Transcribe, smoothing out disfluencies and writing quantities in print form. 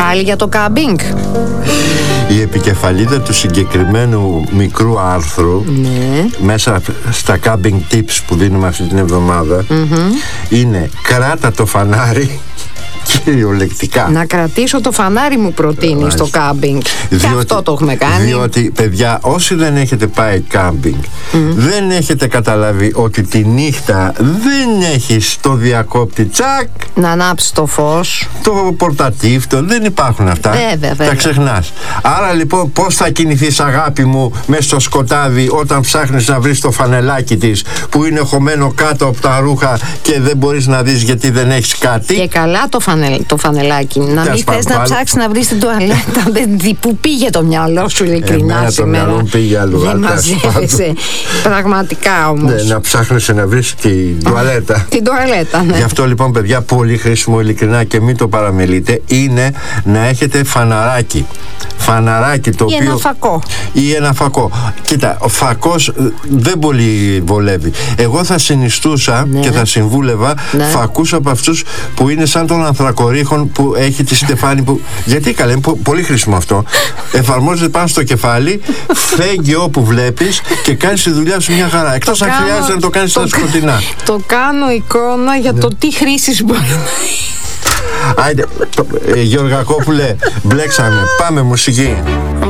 πάλι για το κάμπινγκ. Η επικεφαλίδα του συγκεκριμένου μικρού άρθρου, μέσα στα camping tips που δίνουμε αυτή την εβδομάδα, είναι κράτα το φανάρι. Κυριολεκτικά. Να κρατήσω το φανάρι μου προτείνει στο κάμπινγκ. Και αυτό το έχουμε κάνει. Διότι, παιδιά, όσοι δεν έχετε πάει κάμπινγκ, δεν έχετε καταλάβει ότι τη νύχτα δεν έχεις το διακόπτη τσακ, να ανάψει το φως, το πορτατίφ, δεν υπάρχουν αυτά. Βέβαια. Τα ξεχνάς. Άρα λοιπόν, πώς θα κινηθείς, αγάπη μου, μέσα στο σκοτάδι, όταν ψάχνεις να βρεις το φανελάκι της που είναι χωμένο κάτω από τα ρούχα και δεν μπορείς να δεις γιατί δεν έχεις κάτι. Και καλά το φανελάκι. Να μην θες να ψάξεις να βρεις την τουαλέτα. Πού πήγε το μυαλό σου, ειλικρινά, σήμερα? Το μυαλό πήγε αλλού. Δεν μαζεύεσαι. Πραγματικά όμως. Να ψάχνεις να βρεις την τουαλέτα. Την τουαλέτα, ναι. Γι' αυτό λοιπόν, παιδιά, πολύ χρήσιμο, ειλικρινά, και μην το παραμελείτε, είναι να έχετε φαναράκι. Φαναράκι το οποίο. Ή ένα φακό. Ή ένα φακό. Κοίτα, ο φακός δεν πολύ βολεύει. Εγώ θα συνιστούσα και θα συμβούλευα φακούς από αυτούς που είναι σαν τον ανθρακορίχων που έχει τη στεφάνη που. Γιατί καλά, είναι πολύ χρήσιμο αυτό. Εφαρμόζεται πάνω στο κεφάλι, φέγγει όπου βλέπεις και κάνεις τη δουλειά σου μια χαρά. Εκτός αν χρειάζεται να το κάνεις στα σκοτεινά. Το κάνω εικόνα για το τι χρήσεις μπορεί να έχει. Άιντε, Γεωργακόπουλε, μπλέξαμε. Πάμε μουσική.